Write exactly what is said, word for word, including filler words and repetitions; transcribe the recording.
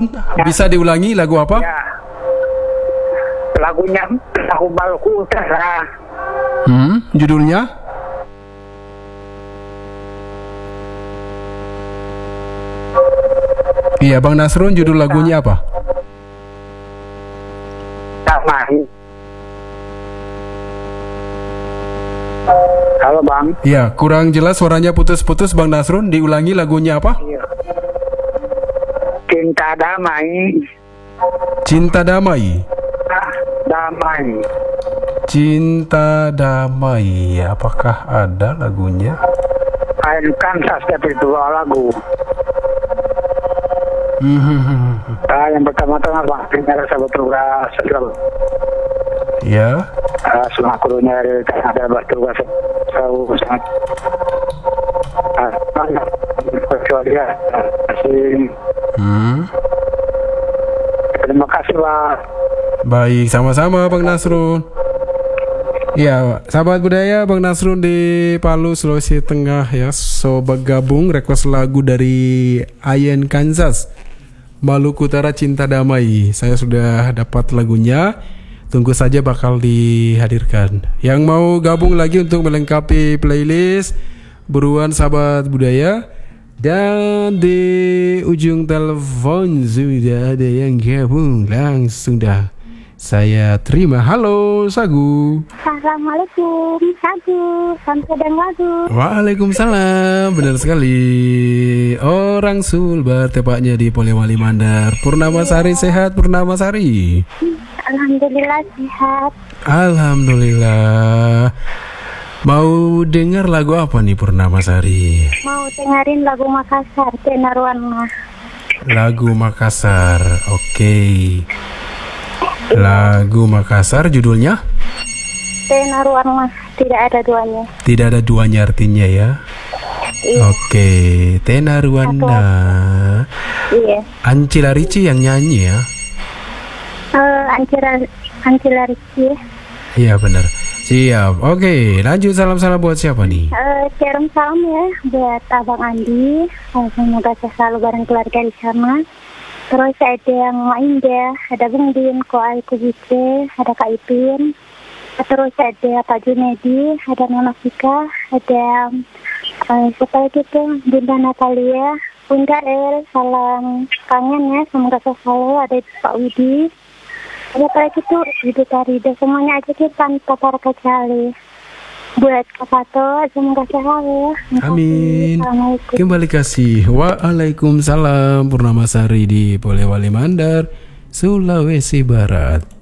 Nasrun, bisa diulangi lagu apa? Ya. Lagunya lagu Maluku Utara. Hmm, judulnya? Iya, Bang Nasrun, judul lagunya apa? Damai. Halo Bang. Iya, kurang jelas suaranya putus-putus Bang Nasrun. Diulangi lagunya apa? Iya. Cinta damai. Cinta damai. Damai. Cinta damai. Apakah ada lagunya? Air Kansas tapi itu lagu. Hmm. Nah, yang pertama-tama Bang, dengar sahabat tugas selalu. Ya. Uh, semua krunya dari Kanada bertugas selalu sangat uh, banyak kecuali ya. Hmm. Terima kasih Pak. Baik, sama-sama Bang Nasrun. Ya, sahabat budaya Bang Nasrun di Palu, Sulawesi Tengah ya. So bergabung request lagu dari Ian Kansas, Maluku Utara, Cinta Damai. Saya sudah dapat lagunya. Tunggu saja bakal dihadirkan. Yang mau gabung lagi untuk melengkapi playlist, buruan sahabat budaya. Dan di ujung telepon sudah ada yang gabung. Langsung dah saya terima. Halo Sagu. Assalamualaikum Sagu, sampai dan lagu. Waalaikumsalam. Benar sekali. Orang Sulbar tepatnya di Polewali Mandar. Purnama Sari, sehat Purnama Sari? Alhamdulillah sehat. Alhamdulillah. Mau dengar lagu apa nih Purnama Sari? Mau dengerin lagu Makassar, Tenar Warna. Lagu Makassar. Oke. Lagu Makassar judulnya? Tenar Warna, tidak ada duanya. Tidak ada duanya artinya ya. Iya. Oke, Tenar Warna. Iya. Ancila Ricci yang nyanyi ya? Uh, Ancila Ancila Rizky. Iya benar. Siap. Oke, lanjut salam-salam buat siapa nih? Uh, kirim salam ya buat Abang Andi. Uh, semoga saya selalu bareng keluarga di sana. Terus ada yang main dia, ada Bung Din, Ko Aiku Bice, ada Kak Ipin. Terus ada Pak Junedi, ada Nona Fika, ada uh, siapa lagi tuh, Bunda Natalia, Bunda El, salam kangen ya, semoga selalu ada Pak Widi. Ada apa lagi tuh, Ibu Tarida, semuanya aja kita tanpa terkecuali. Buat Kak Fato, semoga sehat ya. Amin. Assalamualaikum. Kembali kasih. Waalaikumsalam. Purnama Sari di Polewali Mandar, Sulawesi Barat.